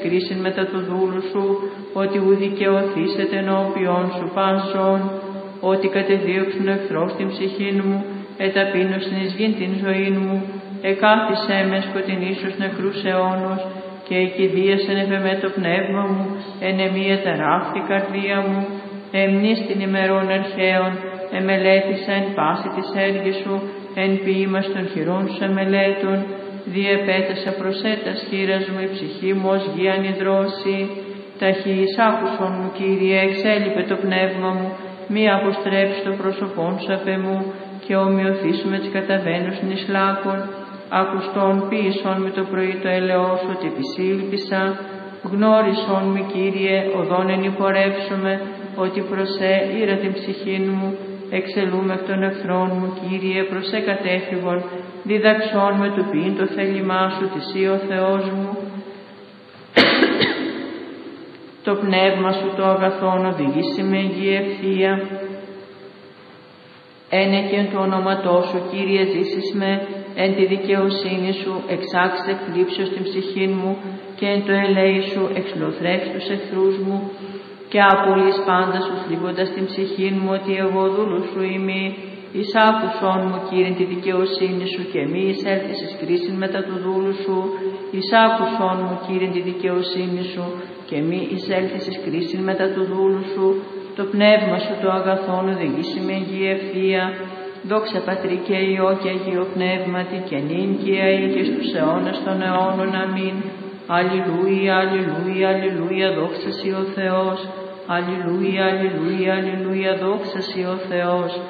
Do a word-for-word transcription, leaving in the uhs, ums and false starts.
κρίσιν μετά του δούλου σου, ότι ου δικαιωθήσετε ενώπιον σου πάσον, ότι κατεδίωξουν εχθρός την ψυχήν μου, εταπείνωσιν εις γην την ζωήν μου, εκάθισέ με σκοτεινήσους νεκρούς αιώνος, και εκηδίασεν εφ' το πνεύμα μου, εν εμία ταράφθη καρδία μου, εμνείς την ημερών αρχαίων, εμελέτησα εν πάση της έργης σου, εν ποίημας των χειρών σου εμελέτων, διεπέτασα προσέτας χείρας μου η ψυχή μου ως γη ανιδρώση. Ταχύς άκουσον μου, Κύριε, εξέλιπε το πνεύμα μου, μη αποστρέψει το πρόσωπόν σου απ' εμού, και ομοιωθήσου με τις καταβαίνουσιν εις λάκων. Ακουστών ποιησόν με το πρωί το ελαιό σου, ότι επισήλπισα. Γνώρισόν με, Κύριε, οδόν εν υπορεύσομαι, ότι προσέ ήρα την ψυχήν μου. Εξελούμε εκ των εχθρών μου, Κύριε, προσέ κατέφυγον. Διδαξόν με του ποιήν το θέλημά σου, της ή ο Θεός μου. Το πνεύμα σου το αγαθόν οδηγήσει με υγεία ευθεία. Ένεκεν του ονόματός σου, Κύριε, ζήσεις με, εν τη δικαιοσύνη σου εξάξεις εκπλήψεως την ψυχήν μου, και εν το ελέη σου εξλοθρεύεις τους εχθρούς μου, και απολύς πάντα σου θλίβοντας την ψυχήν μου, ότι εγώ δούλου σου είμαι. Εις άκουσόν μου, Κύριε, τη δικαιοσύνη σου, και μη εισέλθεις εις κρίσιν μετά του δούλου σου. Εις άκουσόν μου, Κύριε, τη δικαιοσύνη σου, και μη εισέλθεις εις κρίσιν μετά του δούλου σου. Το πνεύμα σου το αγαθόν οδηγήσει με υγεία ευθεία. Δόξα Πατρί και Υιό και Αγίο Πνεύματι, και νυν και αεί και στους αιώνας των αιώνων. Αμήν. Αλληλούια, αλληλούια, αλληλούια, δόξα σοι ο Θεός. Αλληλούια, αλληλούια, αλληλούια, δόξα σοι ο Θεός.